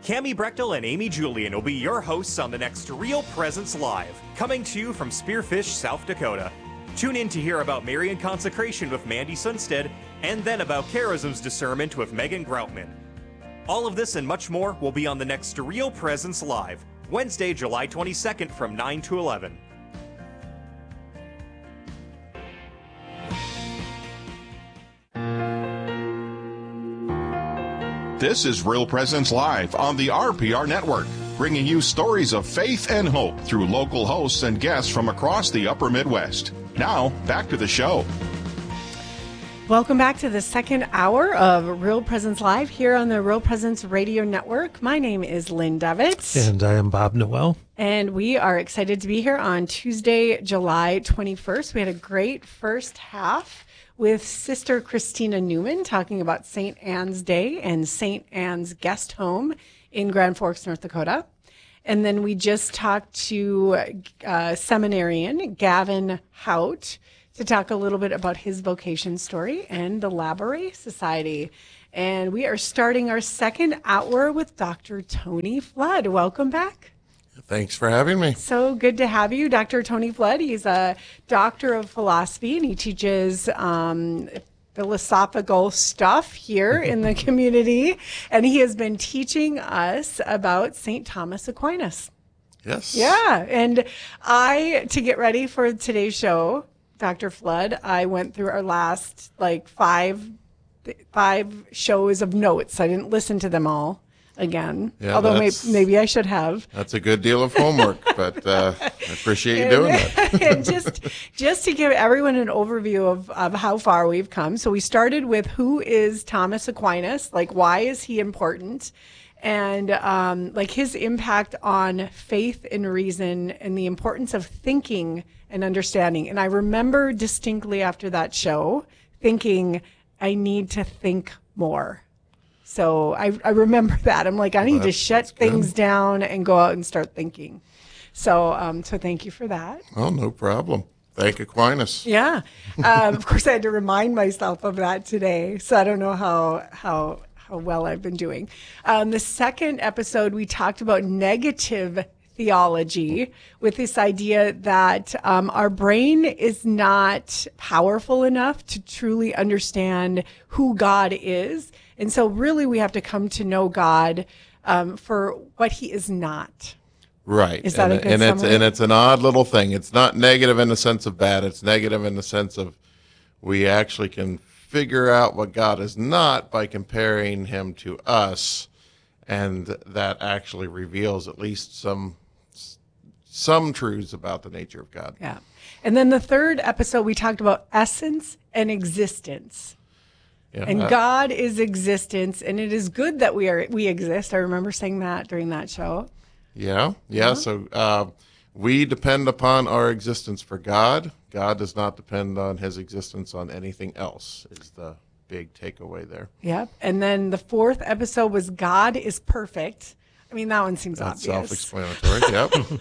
Cammie Brechtel and Amy Julian will be your hosts on the next Real Presence Live, coming to you from Spearfish, South Dakota. Tune in to hear about Marian consecration with Mandy Sunstead, and then about charism's discernment with Megan Groutman. All of this and much more will be on the next Real Presence Live, Wednesday, July 22nd from 9 to 11. This is Real Presence Live on the RPR Network, bringing you stories of faith and hope through local hosts and guests from across the upper Midwest. Now, back to the show. Welcome back to the second hour of Real Presence Live here on the Real Presence Radio Network. My name is Lynn Devitt. And I am Bob Noel. And we are excited to be here on Tuesday, July 21st. We had a great first half with Sister Christina Newman talking about St. Anne's Day and St. Anne's Guest Home in Grand Forks, North Dakota. And then we just talked to seminarian Gavin Hout to talk a little bit about his vocation story and the Labouré Society. And we are starting our second hour with Dr. Tony Flood. Welcome back. Thanks for having me. So good to have you, Dr. Tony Flood. He's a doctor of philosophy, and he teaches philosophical stuff here in the community. And he has been teaching us about St. Thomas Aquinas. Yes. Yeah. And to get ready for today's show, Dr. Flood, I went through our last five shows of notes. I didn't listen to them all again, although maybe I should have. That's a good deal of homework, but I appreciate you doing that. And just to give everyone an overview of how far we've come. So we started with who is Thomas Aquinas, why is he important, and his impact on faith and reason and the importance of thinking and understanding. And I remember distinctly after that show thinking, I need to think more. So I remember that. I'm like, I need to shut things down and go out and start thinking. So thank you for that. Oh, no problem. Thank Aquinas. Yeah. Of course, I had to remind myself of that today. So I don't know how well I've been doing. The second episode, we talked about negative theology with this idea that our brain is not powerful enough to truly understand who God is. And so really we have to come to know God for what he is not. Right. Is that a good summary? And it's an odd little thing. It's not negative in the sense of bad. It's negative in the sense of we actually can figure out what God is not by comparing him to us. And that actually reveals at least some truths about the nature of God. Yeah. And then the third episode, we talked about essence and existence. Yeah, and God is existence, and it is good that we exist. I remember saying that during that show. Yeah. So we depend upon our existence for God. God does not depend on his existence on anything else, is the big takeaway there. Yep. And then the fourth episode was God is perfect. I mean, that one seems That's obvious. Self-explanatory, yep.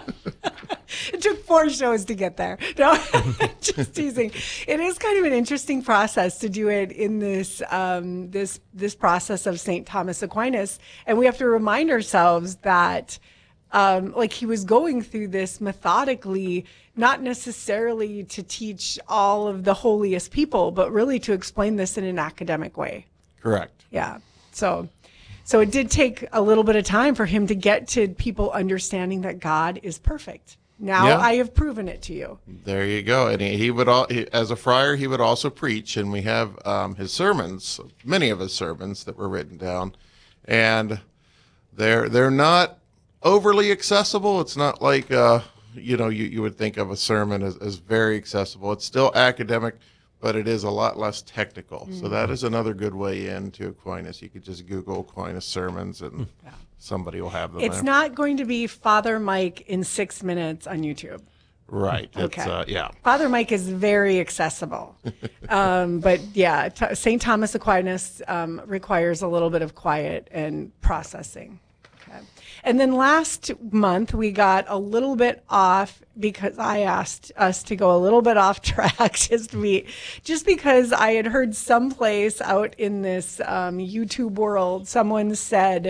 It took 4 shows to get there. No, just teasing. It is kind of an interesting process to do it in this this process of St. Thomas Aquinas. And we have to remind ourselves that he was going through this methodically, not necessarily to teach all of the holiest people, but really to explain this in an academic way. Correct. Yeah. So it did take a little bit of time for him to get to people understanding that God is perfect. Now I have proven it to you. There you go. And he would, as a friar, he would also preach, and we have his sermons, many of his sermons that were written down, and they're not overly accessible. It's not like you would think of a sermon as very accessible. It's still academic, but it is a lot less technical. Mm-hmm. So that is another good way into Aquinas. You could just Google Aquinas sermons and somebody will have them. It's not going to be Father Mike in 6 minutes on YouTube. Right. Okay. Yeah. Father Mike is very accessible. But yeah, St. Thomas Aquinas requires a little bit of quiet and processing. Okay. And then last month we got a little bit off because I asked us to go a little bit off track just because I had heard someplace out in this YouTube world, someone said,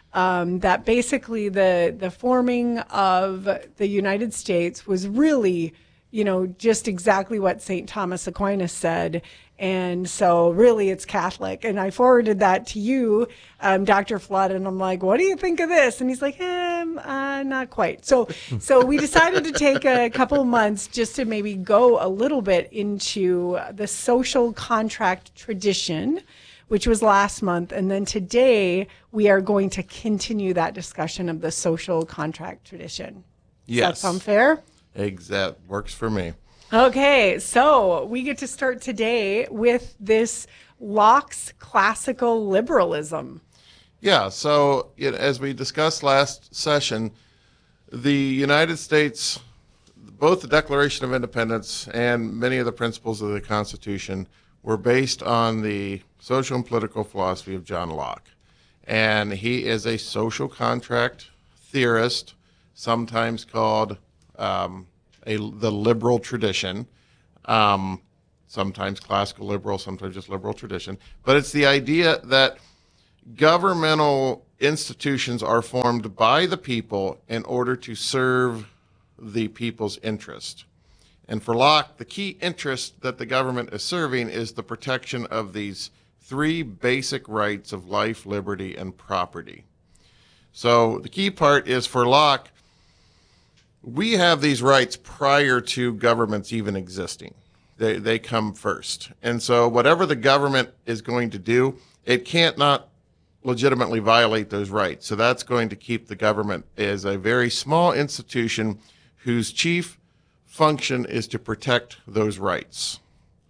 that basically the forming of the United States was really, just exactly what St. Thomas Aquinas said. And so really it's Catholic. And I forwarded that to you, Dr. Flood, and I'm like, what do you think of this? And he's like, not quite. So we decided to take a couple of months just to maybe go a little bit into the social contract tradition, which was last month. And then today we are going to continue that discussion of the social contract tradition. Yes. Does that sound fair? Exact. Works for me. Okay, so we get to start today with this Locke's classical liberalism. Yeah, so as we discussed last session, the United States, both the Declaration of Independence and many of the principles of the Constitution were based on the social and political philosophy of John Locke. And he is a social contract theorist, sometimes called the liberal tradition, sometimes classical liberal, sometimes just liberal tradition. But it's the idea that governmental institutions are formed by the people in order to serve the people's interest. And for Locke, the key interest that the government is serving is the protection of these three basic rights of life, liberty, and property. So the key part is for Locke, we have these rights prior to governments even existing. They come first. And so whatever the government is going to do, it can't not legitimately violate those rights. So that's going to keep the government as a very small institution whose chief function is to protect those rights.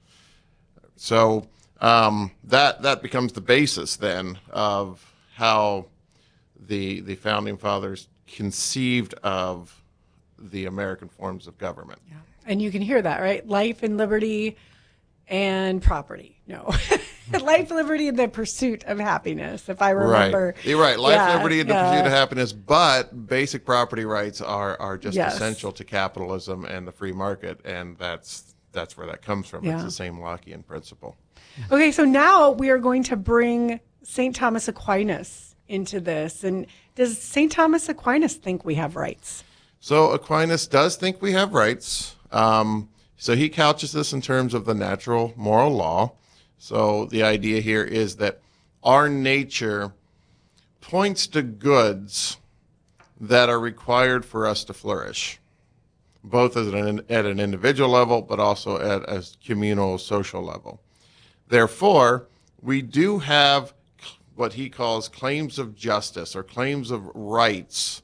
So that becomes the basis then of how the founding fathers conceived of the American forms of government. Yeah. And you can hear that, right? Life and liberty and property. No. Life, liberty, and the pursuit of happiness, if I remember. Right. You're right. Life, liberty, and the pursuit of happiness, but basic property rights are just essential to capitalism and the free market, and that's where that comes from. Yeah. It's the same Lockean principle. Okay, so now we are going to bring St. Thomas Aquinas into this. And does St. Thomas Aquinas think we have rights? So Aquinas does think we have rights. So he couches this in terms of the natural moral law. So the idea here is that our nature points to goods that are required for us to flourish, both at an individual level, but also at a communal, social level. Therefore, we do have what he calls claims of justice or claims of rights,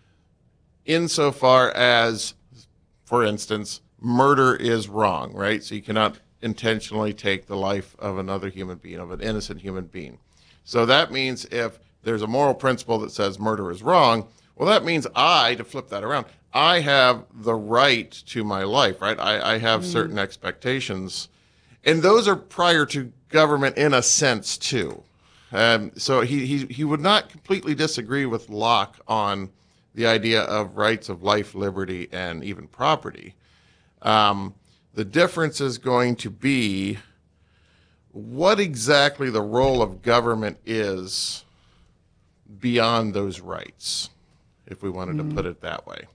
insofar as, for instance, murder is wrong, right? So you cannot intentionally take the life of another human being, of an innocent human being. So that means if there's a moral principle that says murder is wrong, well, that means to flip that around, I have the right to my life, right? I have certain expectations. And those are prior to government in a sense, too. So he would not completely disagree with Locke on the idea of rights of life, liberty, and even property. The difference is going to be what exactly the role of government is beyond those rights, if we wanted to put it that way.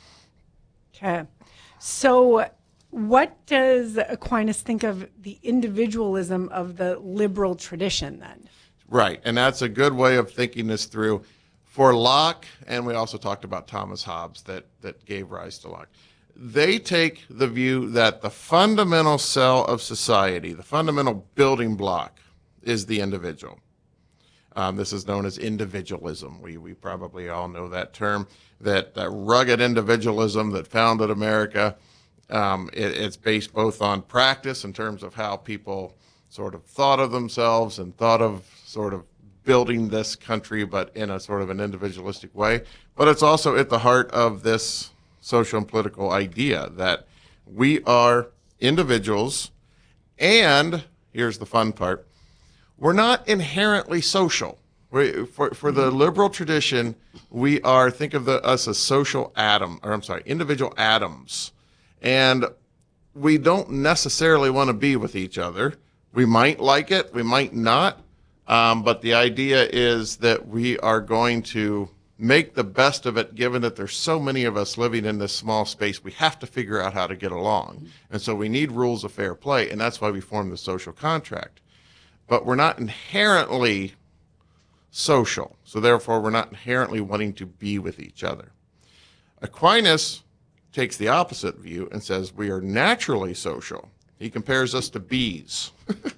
Okay. So what does Aquinas think of the individualism of the liberal tradition then? Right, and that's a good way of thinking this through. For Locke, and we also talked about Thomas Hobbes that gave rise to Locke, they take the view that the fundamental cell of society, the fundamental building block, is the individual. This is known as individualism. We probably all know that term, that rugged individualism that founded America. It's based both on practice in terms of how people sort of thought of themselves and thought of sort of building this country, but in a sort of an individualistic way. But it's also at the heart of this social and political idea that we are individuals, and here's the fun part, we're not inherently social. For the liberal tradition, we are, think of us as individual atoms. And we don't necessarily want to be with each other. We might like it, we might not, But the idea is that we are going to make the best of it, given that there's so many of us living in this small space. We have to figure out how to get along. And so we need rules of fair play, and that's why we formed the social contract. But we're not inherently social, so therefore we're not inherently wanting to be with each other. Aquinas takes the opposite view and says we are naturally social. He compares us to bees.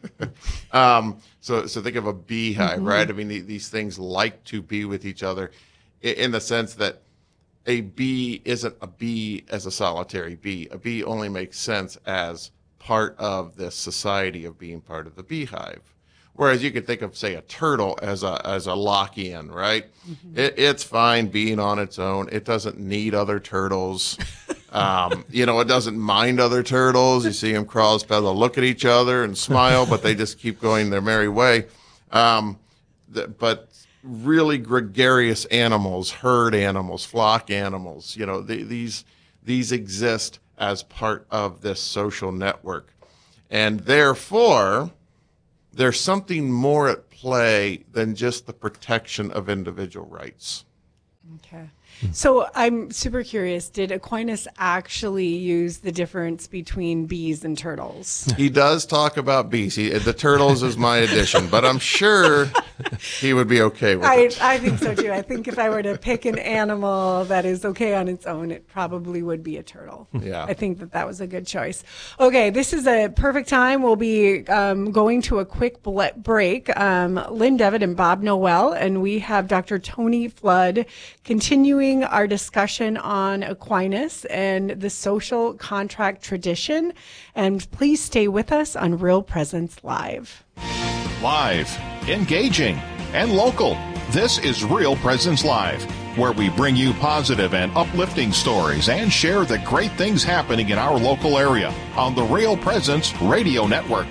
So think of a beehive, right? I mean, these things like to be with each other in the sense that a bee isn't a bee as a solitary bee. A bee only makes sense as part of this society of being part of the beehive. Whereas you could think of, say, a turtle as a lock-in, right? It's fine being on its own. It doesn't need other turtles. It doesn't mind other turtles. You see them cross paths, they'll look at each other and smile, but they just keep going their merry way. But really gregarious animals, herd animals, flock animals, these exist as part of this social network. And therefore, there's something more at play than just the protection of individual rights. Okay. So I'm super curious. Did Aquinas actually use the difference between bees and turtles? He does talk about bees. The turtles is my addition, but I'm sure he would be okay with it. I think so too. I think if I were to pick an animal that is okay on its own, it probably would be a turtle. Yeah. I think that was a good choice. Okay, this is a perfect time. We'll be going to a quick break. Lynn Devitt and Bob Noel, and we have Dr. Tony Flood continuing our discussion on Aquinas and the social contract tradition. And please stay with us on Real Presence Live. Live, engaging, and local. This is Real Presence Live, where we bring you positive and uplifting stories and share the great things happening in our local area on the Real Presence Radio Network.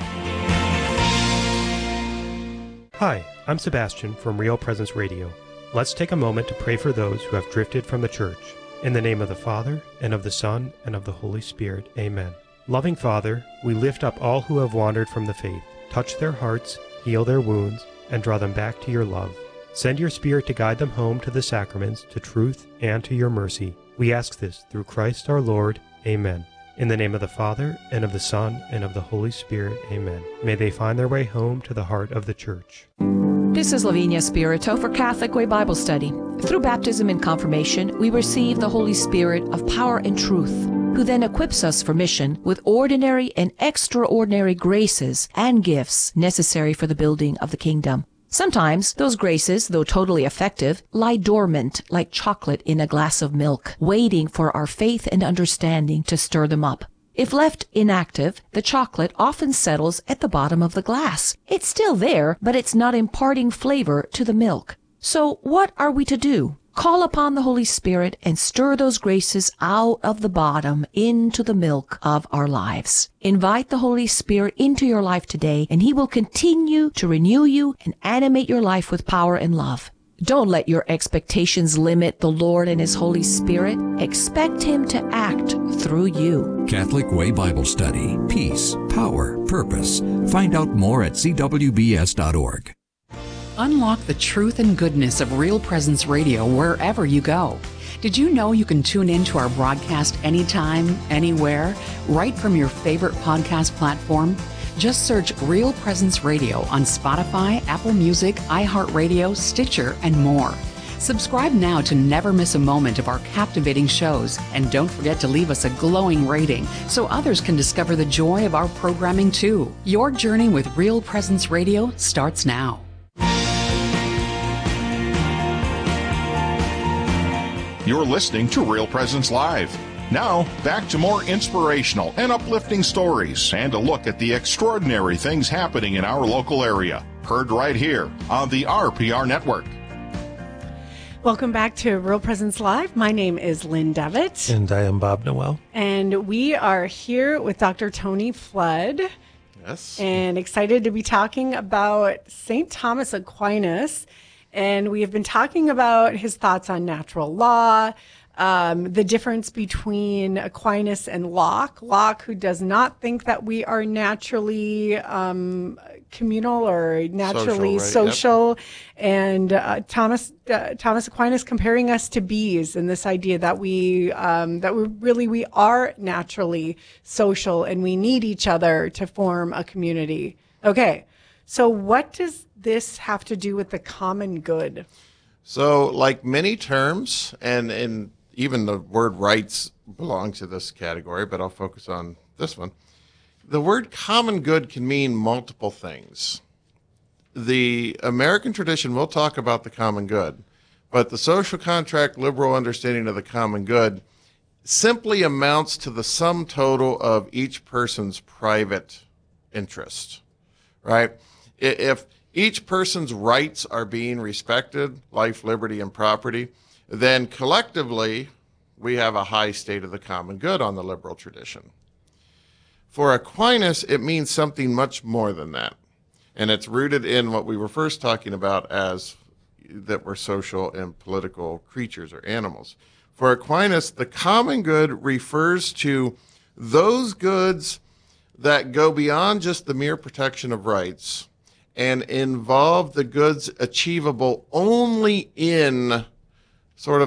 Hi, I'm Sebastian from Real Presence Radio. Let's take a moment to pray for those who have drifted from the church. In the name of the Father, and of the Son, and of the Holy Spirit. Amen. Loving Father, we lift up all who have wandered from the faith. Touch their hearts, heal their wounds, and draw them back to your love. Send your Spirit to guide them home to the sacraments, to truth, and to your mercy. We ask this through Christ our Lord. Amen. In the name of the Father, and of the Son, and of the Holy Spirit. Amen. May they find their way home to the heart of the church. This is Lavinia Spirito for Catholic Way Bible Study. Through baptism and confirmation, we receive the Holy Spirit of power and truth, who then equips us for mission with ordinary and extraordinary graces and gifts necessary for the building of the kingdom. Sometimes those graces, though totally effective, lie dormant like chocolate in a glass of milk, waiting for our faith and understanding to stir them up. If left inactive, the chocolate often settles at the bottom of the glass. It's still there, but it's not imparting flavor to the milk. So what are we to do? Call upon the Holy Spirit and stir those graces out of the bottom into the milk of our lives. Invite the Holy Spirit into your life today, and He will continue to renew you and animate your life with power and love. Don't let your expectations limit the Lord and His Holy Spirit. Expect Him to act through you. Catholic Way Bible Study. Peace, power, purpose. Find out more at cwbs.org. Unlock the truth and goodness of Real Presence Radio wherever you go. Did you know you can tune in to our broadcast anytime, anywhere, right from your favorite podcast platform? Just search Real Presence Radio on Spotify, Apple Music, iHeartRadio, Stitcher, and more. Subscribe now to never miss a moment of our captivating shows, and don't forget to leave us a glowing rating so others can discover the joy of our programming too. Your journey with Real Presence Radio starts now. You're listening to Real Presence Live. Now, back to more inspirational and uplifting stories and a look at the extraordinary things happening in our local area. Heard right here on the RPR Network. Welcome back to Real Presence Live. My name is Lynn Devitt. And I am Bob Noel. And we are here with Dr. Tony Flood. Yes. And excited to be talking about St. Thomas Aquinas. And we have been talking about his thoughts on natural law, the difference between Aquinas and Locke. Locke, who does not think that we are naturally communal or naturally social, and Thomas Aquinas comparing us to bees, and this idea that we are naturally social and we need each other to form a community. Okay, so what does this have to do with the common good? So, like many terms, and even the word rights belong to this category, but I'll focus on this one. The word common good can mean multiple things. The American tradition will talk about the common good, but the social contract liberal understanding of the common good simply amounts to the sum total of each person's private interest, right? If each person's rights are being respected, life, liberty, and property, then collectively we have a high state of the common good on the liberal tradition. For Aquinas, it means something much more than that. And it's rooted in what we were first talking about as that we're social and political creatures or animals. For Aquinas, the common good refers to those goods that go beyond just the mere protection of rights and involve the goods achievable only in sort of